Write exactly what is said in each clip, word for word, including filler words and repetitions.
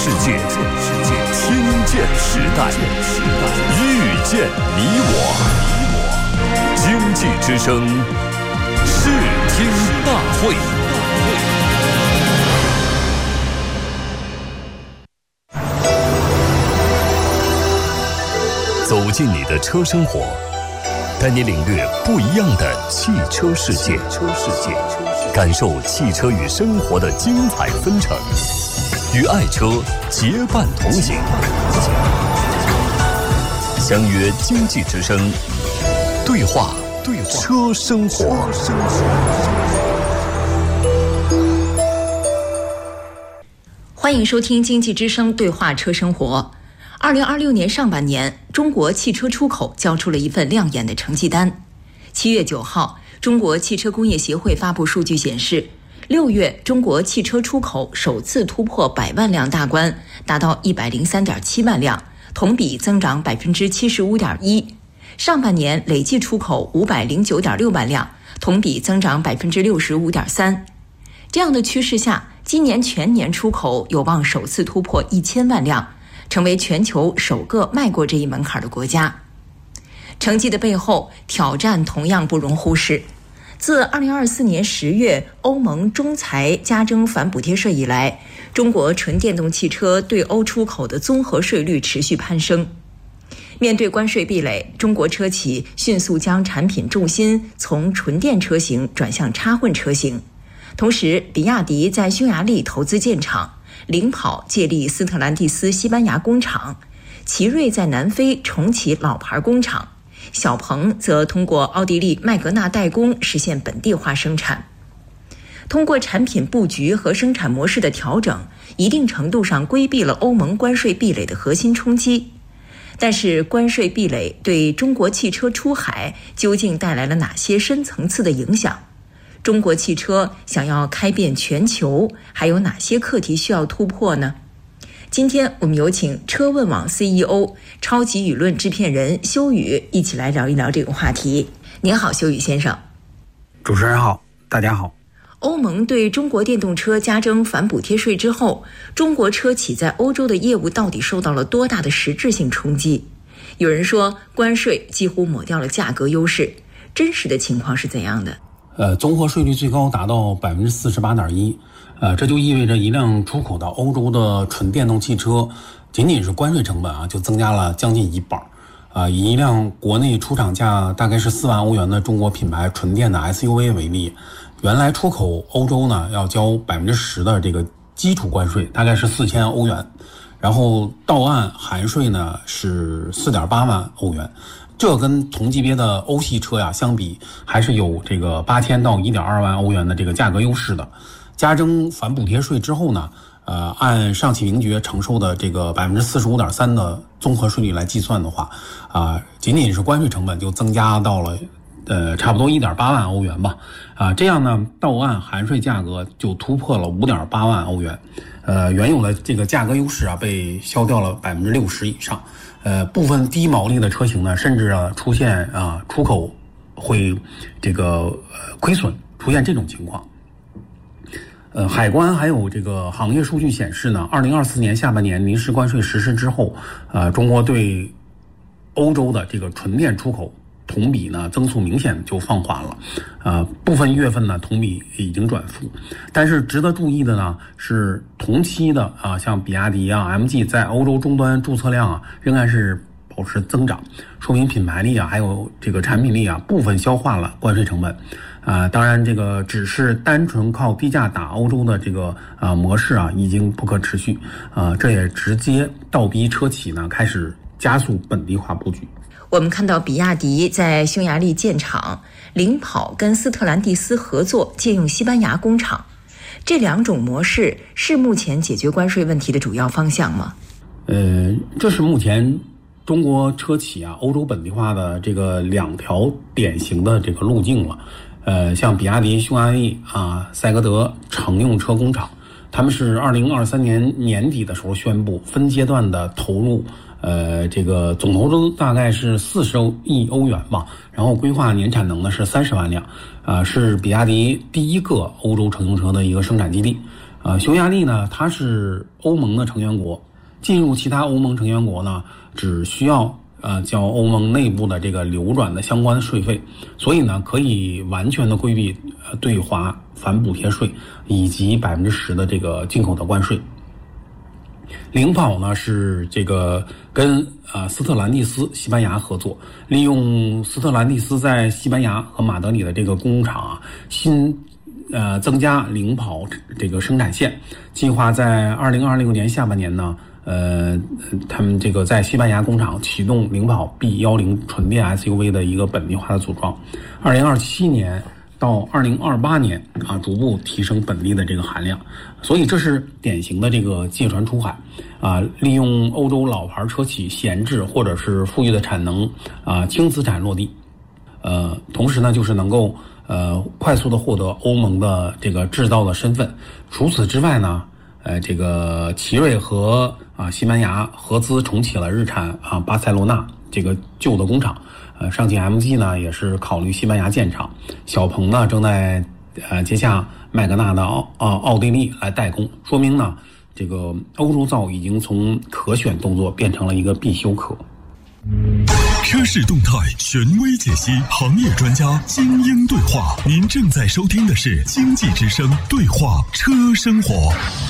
世界，听见时代，遇见你我。经济之声视听大会。走进你的车生活，带你领略不一样的汽车世界，感受汽车与生活的精彩纷呈，与爱车结伴同行。相约经济之声，对话对车生活。 欢迎收听经济之声对话车生活。二零二六年上半年，中国汽车出口交出了一份亮眼的成绩单。七月九号，中国汽车工业协会发布数据显示，六月中国汽车出口首次突破百万辆大关，达到一百零三点七万辆，同比增长百分之七十五点一。上半年累计出口五百零九点六万辆，同比增长百分之六十五点三。这样的趋势下，今年全年出口有望首次突破一千万辆，成为全球首个迈过这一门槛的国家。成绩的背后，挑战同样不容忽视。自二零二四年十月欧盟中裁加征反补贴税以来，中国纯电动汽车对欧出口的综合税率持续攀升。面对关税壁垒，中国车企迅速将产品重心从纯电车型转向插混车型。同时，比亚迪在匈牙利投资建厂，领跑借力斯特兰蒂斯西班牙工厂，奇瑞在南非重启老牌工厂，小鹏则通过奥地利麦格纳代工实现本地化生产。通过产品布局和生产模式的调整，一定程度上规避了欧盟关税壁垒的核心冲击。但是关税壁垒对中国汽车出海究竟带来了哪些深层次的影响？中国汽车想要开遍全球，还有哪些课题需要突破呢？今天我们有请车问网 C E O、 超级舆论制片人修宇一起来聊一聊这个话题。您好，修宇先生。 主持人好，大家好。 欧盟对中国电动车加征反补贴税之后，中国车企在欧洲的业务到底受到了多大的实质性冲击？有人说关税几乎抹掉了价格优势，真实的情况是怎样的？ 呃，综合税率最高达到百分之四十八点一，呃，这就意味着一辆出口到欧洲的纯电动汽车，仅仅是关税成本啊，就增加了将近一半。啊、呃，以一辆国内出厂价大概是四万欧元的中国品牌纯电的 S U V 为例，原来出口欧洲呢要交百分之十的这个基础关税，大概是四千欧元，然后到岸含税呢是四点八万欧元。这跟同级别的欧系车呀相比，还是有这个八千到一点二万欧元的这个价格优势的。加征反补贴税之后呢，呃，按上汽名爵承受的这个百分之四十五点三的综合税率来计算的话，啊、呃，仅仅是关税成本就增加到了呃差不多一点八万欧元吧。啊、呃，这样呢，到岸含税价格就突破了五点八万欧元。呃，原有的这个价格优势啊，被消掉了百分之六十以上。呃，部分低毛利的车型呢，甚至啊出现啊出口会这个呃亏损，出现这种情况。呃，海关还有这个行业数据显示呢，二零二四年下半年临时关税实施之后，呃，中国对欧洲的这个纯电出口同比呢增速明显就放缓了，呃，部分月份呢同比已经转负，但是值得注意的呢是同期的啊，像比亚迪啊、M G 在欧洲终端注册量啊仍然是保持增长，说明品牌力啊还有这个产品力啊部分消化了关税成本，啊、呃，当然这个只是单纯靠低价打欧洲的这个啊、呃、模式啊已经不可持续，啊、呃，这也直接倒逼车企呢开始加速本地化布局。 我们看到比亚迪在匈牙利建厂，领跑跟斯特兰蒂斯合作借用西班牙工厂，这两种模式是目前解决关税问题的主要方向吗？ 呃，这是目前中国车企啊欧洲本地化的这个两条典型的这个路径了。呃，像比亚迪匈牙利啊塞格德乘用车工厂，他们是二零二三年年底的时候宣布分阶段的投入。呃，这个总投资大概是四十亿欧元吧，然后规划年产能呢是三十万辆，啊、呃，是比亚迪第一个欧洲乘用车的一个生产基地， 呃，匈牙利呢，它是欧盟的成员国，进入其他欧盟成员国呢，只需要呃交欧盟内部的这个流转的相关的税费，所以呢，可以完全的规避呃对华反补贴税以及百分之十的这个进口的关税。领跑呢是这个跟呃斯特兰蒂斯西班牙合作，利用斯特兰蒂斯在西班牙和马德里的这个工厂啊，新呃增加领跑这个生产线，计划在二零二六年下半年呢，呃他们这个在西班牙工厂启动领跑 B 一零 纯电 S U V 的一个本地化的组装，二零二七年到二零二八年啊，逐步提升本地的这个含量，所以这是典型的这个借船出海啊，利用欧洲老牌车企闲置或者是富裕的产能啊，轻资产落地，呃，同时呢，就是能够呃快速的获得欧盟的这个制造的身份。除此之外呢，呃，这个奇瑞和啊西班牙合资重启了日产啊巴塞罗那这个旧的工厂。呃，上汽 M G 呢也是考虑西班牙建厂，小鹏呢正在呃接下麦格纳的奥啊奥地利来代工，说明呢这个欧洲造已经从可选动作变成了一个必修课。 车市动态权威解析，行业专家精英对话。您正在收听的是经济之声对话车生活。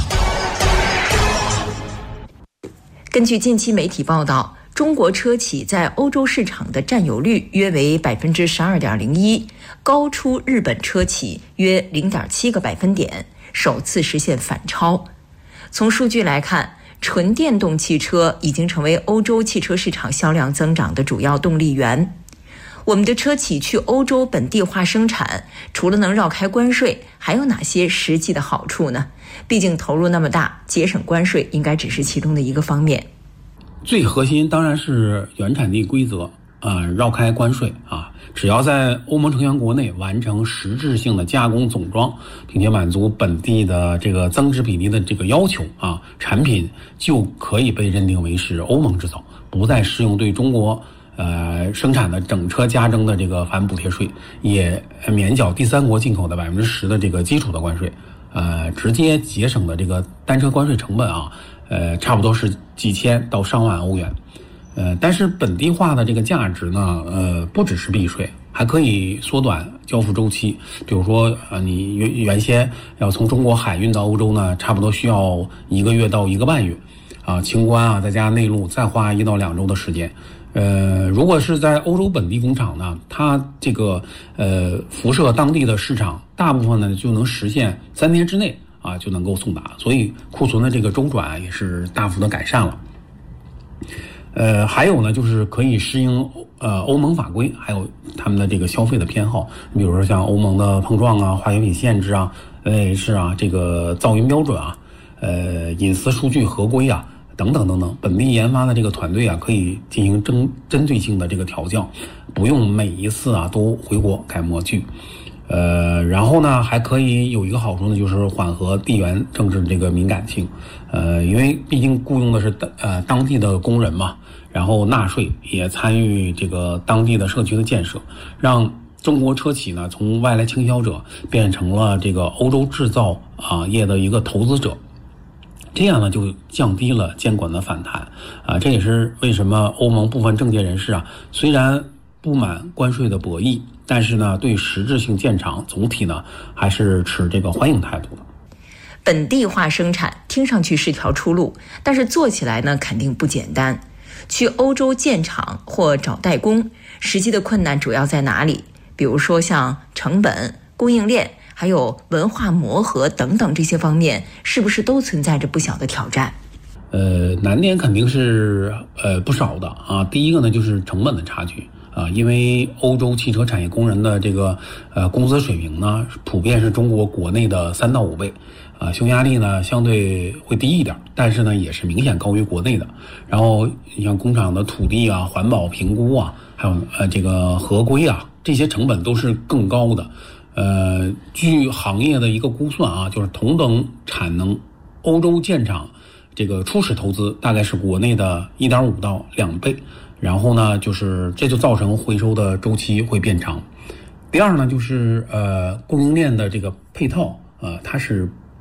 根据近期媒体报道，中国车企在欧洲市场的占有率约为百分之十二点零一，高出日本车企约零点七个百分点，首次实现反超。从数据来看，纯电动汽车已经成为欧洲汽车市场销量增长的主要动力源。我们的车企去欧洲本地化生产，除了能绕开关税，还有哪些实际的好处呢？毕竟投入那么大，节省关税应该只是其中的一个方面。 最核心当然是原产地规则啊、呃，绕开关税啊，只要在欧盟成员国内完成实质性的加工总装，并且满足本地的这个增值比例的这个要求啊，产品就可以被认定为是欧盟制造，不再适用对中国呃生产的整车加征的这个反补贴税，也免缴第三国进口的百分之十的这个基础的关税，呃，直接节省的这个单车关税成本啊。呃，差不多是几千到上万欧元，呃，但是本地化的这个价值呢，呃，不只是避税，还可以缩短交付周期。比如说，呃，你原原先要从中国海运到欧洲呢，差不多需要一个月到一个半月，啊，清关啊，再加内陆，再花一到两周的时间。呃，如果是在欧洲本地工厂呢，它这个呃辐射当地的市场，大部分呢就能实现三天之内。啊，就能够送达，所以库存的这个周转也是大幅的改善了。呃，还有呢，就是可以适应呃欧盟法规，还有他们的这个消费的偏好。你比如说像欧盟的碰撞啊、化学品限制啊、N H 啊、这个噪音标准啊、呃隐私数据合规啊等等等等，本地研发的这个团队啊，可以进行针针对性的这个调教，不用每一次啊都回国改模具。呃，然后呢，还可以有一个好处呢，就是缓和地缘政治这个敏感性。呃，因为毕竟雇佣的是呃当地的工人嘛，然后纳税也参与这个当地的社区的建设，让中国车企呢从外来倾销者变成了这个欧洲制造啊业的一个投资者。这样呢，就降低了监管的反弹啊，这也是为什么欧盟部分政界人士啊，虽然不满关税的博弈，但是呢，对实质性建厂总体呢还是持这个欢迎态度的。 本地化生产听上去是条出路，但是做起来呢肯定不简单。去欧洲建厂或找代工，实际的困难主要在哪里？比如说像成本、供应链，还有文化磨合等等这些方面，是不是都存在着不小的挑战？ 呃，难点肯定是呃不少的啊。第一个呢就是成本的差距。啊，因为欧洲汽车产业工人的这个呃工资水平呢，普遍是中国国内的三到五倍，啊，匈牙利呢相对会低一点，但是呢也是明显高于国内的。然后你像工厂的土地啊、环保评估啊，还有呃这个合规啊，这些成本都是更高的。呃，据行业的一个估算啊，就是同等产能，欧洲建厂这个初始投资大概是国内的一点五到两倍。然后呢，就是这就造成回收的周期会变长。第二呢，就是呃供应链的这个配套，呃它是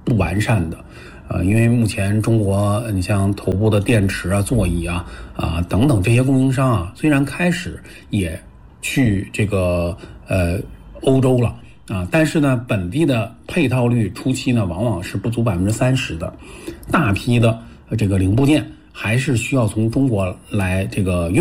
不完善的。呃，因为目前中国，你像头部的电池啊、座椅啊、啊等等这些供应商啊，虽然开始也去这个呃欧洲了啊，但是呢，本地的配套率初期呢，往往是不足百分之三十的，大批的这个零部件还是需要从中国来这个用。